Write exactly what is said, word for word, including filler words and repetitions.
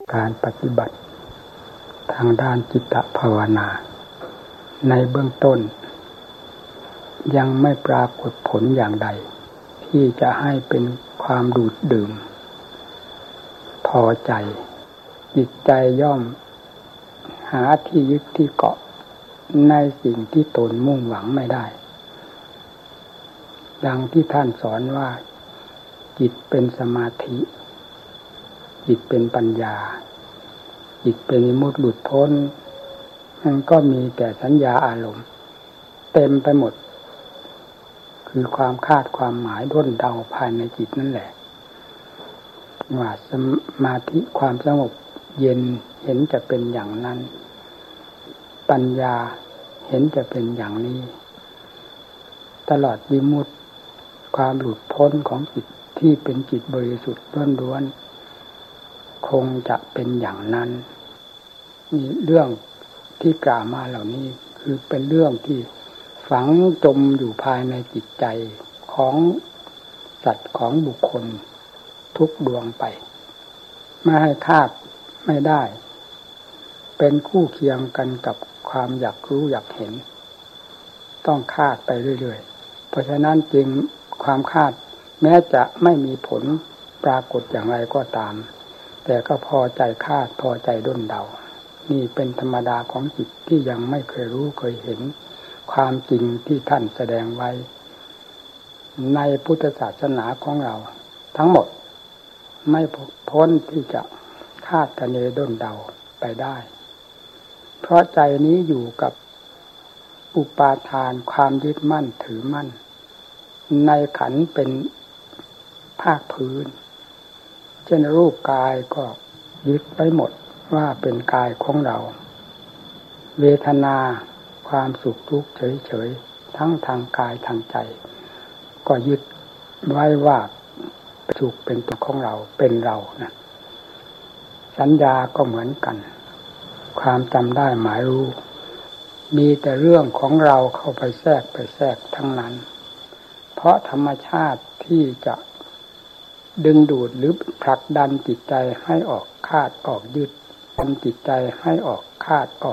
การปฏิบัติทางด้านจิตภาวนาในเบื้องต้นยังไม่ปรากฏผลอย่างใดที่จะให้เป็นความดูดดื่มพอใจจิตใจย่อมหาที่ยึดที่เกาะในสิ่งที่ตนมุ่งหวังไม่ได้ดังที่ท่านสอนว่าจิตเป็นสมาธิจิตเป็นปัญญาจิตเป็นวิมุตติหลุดพ้นมันก็มีแต่สัญญาอารมณ์เต็มไปหมดคือความคาดความหมายด้นเดาภายในจิตนั่นแหละว่าสมาธิความสงบเย็นเห็นจะเป็นอย่างนั้นปัญญาเห็นจะเป็นอย่างนี้ตลอดวิมุตติความหลุดพ้นของจิตที่เป็นจิตบริสุทธิ์ล้วนๆคงจะเป็นอย่างนั้นนี่เรื่องที่กล่าวมาเหล่านี้คือเป็นเรื่องที่ฝังจมอยู่ภายในจิตใจของสัตว์ของบุคคลทุกดวงไปไม่ให้คาดไม่ได้เป็นคู่เคียงกันกับความอยากรู้อยากเห็นต้องคาดไปเรื่อยๆเพราะฉะนั้นจึงความคาดแม้จะไม่มีผลปรากฏอย่างไรก็ตามแต่ก็พอใจคาดพอใจด้นเดานี่เป็นธรรมดาของจิตที่ยังไม่เคยรู้เคยเห็นความจริงที่ท่านแสดงไว้ในพุทธศาสนาของเราทั้งหมดไม่พ้นที่จะคาดคะเนด้นเดาไปได้เพราะใจนี้อยู่กับอุปาทานความยึดมั่นถือมั่นในขันธ์เป็นภาคพื้นเช่นรูปกายก็ยึดไปหมดว่าเป็นกายของเราเวทนาความสุขทุกข์เฉยๆทั้งทางกายทางใจก็ยึดไว้ว่าสุขเป็นตัวของเราเป็นเรานะสัญญาก็เหมือนกันความจำได้หมายรู้มีแต่เรื่องของเราเข้าไปแทรกไปแทรกทั้งนั้นเพราะธรรมชาติที่จะดึงดูดหรือผลักดันจิตใจให้ออกคาดออกยึดดันจิตใจให้ออกคาดออก